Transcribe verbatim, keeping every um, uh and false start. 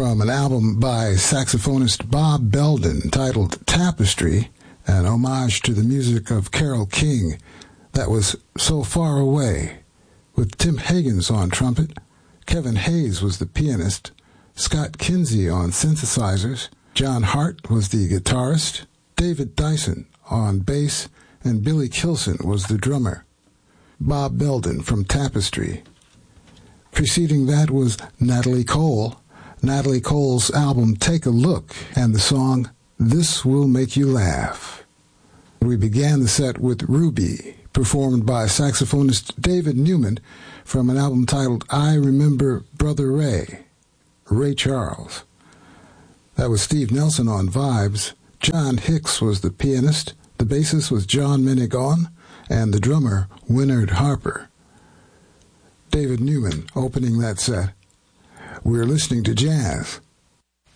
from an album by saxophonist Bob Belden titled Tapestry, an homage to the music of Carole King. That was So Far Away, with Tim Higgins on trumpet. Kevin Hayes was the pianist, Scott Kinsey on synthesizers, John Hart was the guitarist, David Dyson on bass, and Billy Kilson was the drummer. Bob Belden from Tapestry. Preceding that was Natalie Cole. Natalie Cole's album Take a Look and the song This Will Make You Laugh. We began the set with Ruby, performed by saxophonist David Newman from an album titled I Remember Brother Ray, Ray Charles. That was Steve Nelson on vibes. John Hicks was the pianist, the bassist was John Menegon, and the drummer Winard Harper. David Newman opening that set. We're listening to jazz